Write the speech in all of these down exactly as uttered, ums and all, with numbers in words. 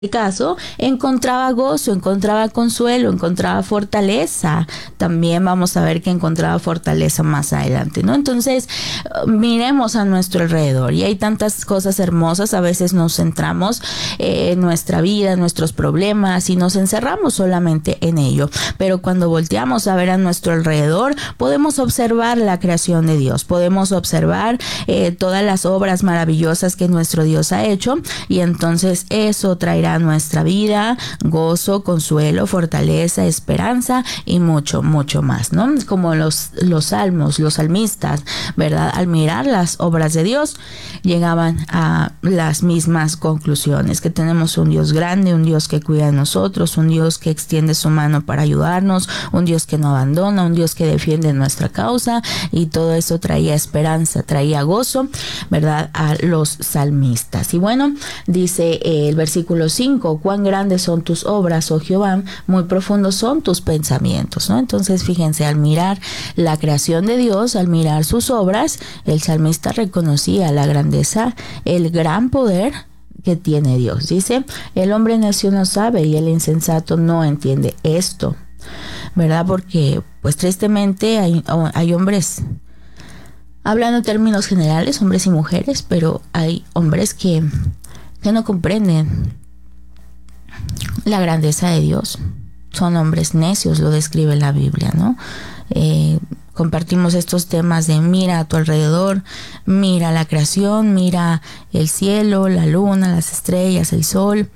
caso, encontraba gozo, encontraba consuelo, encontraba fortaleza. También vamos a ver que encontraba fortaleza más adelante, ¿no? Entonces, miremos a nuestro alrededor y hay tantas cosas hermosas. A veces nos centramos eh, en nuestra vida, en nuestros problemas y nos encerramos solamente en ello. Pero cuando volteamos a ver a nuestro alrededor, podemos observar la creación de Dios, podemos observar eh, todas las obras maravillosas que nuestro Dios ha hecho, y entonces eso traerá a nuestra vida gozo, consuelo, fortaleza, esperanza y mucho, mucho más, ¿no? Como los, los salmos, los salmistas, ¿verdad? Al mirar las obras de Dios, llegaban a las mismas conclusiones, que tenemos un Dios grande, un Dios que cuida de nosotros, un Dios que extiende su mano para ayudarnos, un Dios que no abandona, un Dios que defiende nuestra causa, y todo eso traía esperanza, traía gozo, ¿verdad? A los salmistas. Y bueno, dice eh, el versículo cinco, cuán grandes son tus obras, oh Jehová, muy profundos son tus pensamientos, ¿no? Entonces, fíjense, al mirar la creación de Dios, al mirar sus obras, el salmista reconocía la grandeza, el gran poder que tiene Dios. Dice, el hombre necio no sabe y el insensato no entiende esto, ¿verdad? Porque, pues tristemente, hay, hay hombres, hablando en términos generales, hombres y mujeres, pero hay hombres que, que no comprenden la grandeza de Dios. Son hombres necios, lo describe la Biblia, ¿no? Eh, compartimos estos temas de mira a tu alrededor, mira la creación, mira el cielo, la luna, las estrellas, el sol,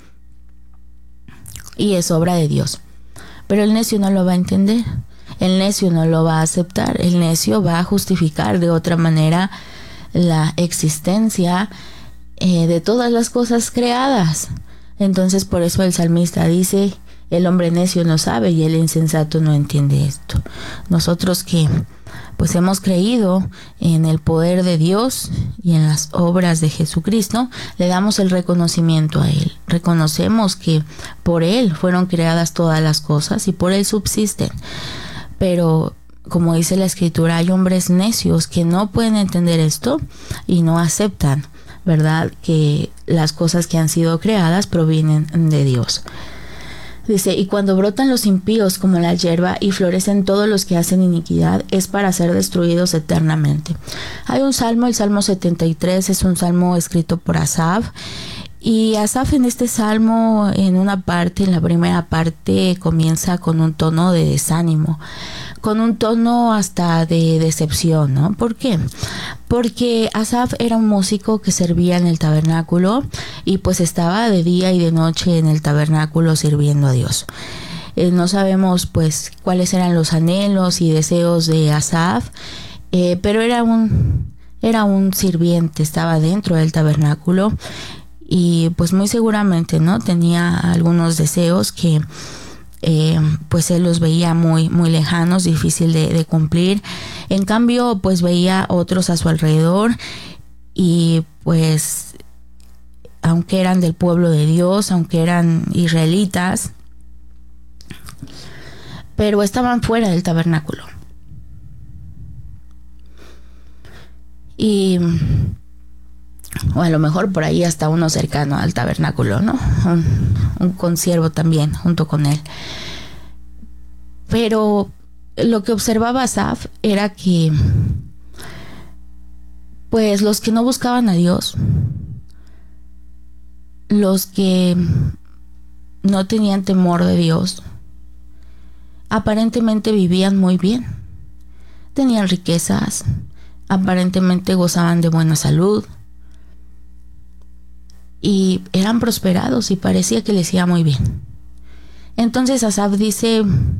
y es obra de Dios. Pero el necio no lo va a entender, el necio no lo va a aceptar, el necio va a justificar de otra manera la existencia eh, de todas las cosas creadas. Entonces, por eso el salmista dice, el hombre necio no sabe y el insensato no entiende esto. Nosotros que pues hemos creído en el poder de Dios y en las obras de Jesucristo, le damos el reconocimiento a Él. Reconocemos que por Él fueron creadas todas las cosas y por Él subsisten. Pero, como dice la Escritura, hay hombres necios que no pueden entender esto y no aceptan, ¿verdad?, que las cosas que han sido creadas provienen de Dios. Dice, y cuando brotan los impíos como la hierba y florecen todos los que hacen iniquidad, es para ser destruidos eternamente. Hay un salmo, el Salmo setenta y tres, es un salmo escrito por Asaf. Y Asaf en este salmo, en una parte, en la primera parte, comienza con un tono de desánimo, con un tono hasta de decepción, ¿no? ¿Por qué? Porque Asaf era un músico que servía en el tabernáculo y pues estaba de día y de noche en el tabernáculo sirviendo a Dios. Eh, no sabemos pues cuáles eran los anhelos y deseos de Asaf, eh, pero era un, era un sirviente, estaba dentro del tabernáculo y pues muy seguramente, ¿no?, tenía algunos deseos que Eh, pues él los veía muy, muy lejanos, difícil de, de cumplir. En cambio, pues veía otros a su alrededor y pues aunque eran del pueblo de Dios, aunque eran israelitas, pero estaban fuera del tabernáculo. Y o a lo mejor por ahí hasta uno cercano al tabernáculo, ¿no? Un, un consiervo también junto con él. Pero lo que observaba Asaf era que pues los que no buscaban a Dios, los que no tenían temor de Dios, aparentemente vivían muy bien. Tenían riquezas, aparentemente gozaban de buena salud, y eran prosperados y parecía que les iba muy bien. Entonces Asaf dice,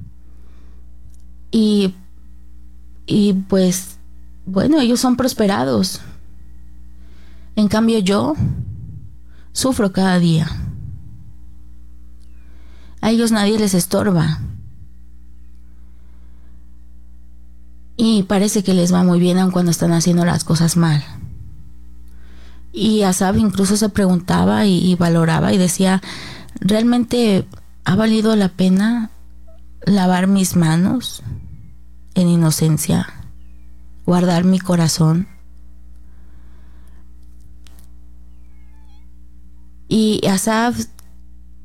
y, y pues, bueno, ellos son prosperados. En cambio yo sufro cada día. A ellos nadie les estorba. Y parece que les va muy bien aun cuando están haciendo las cosas mal. Y Asaf incluso se preguntaba y, y valoraba y decía, ¿realmente ha valido la pena lavar mis manos en inocencia, guardar mi corazón? Y Asaf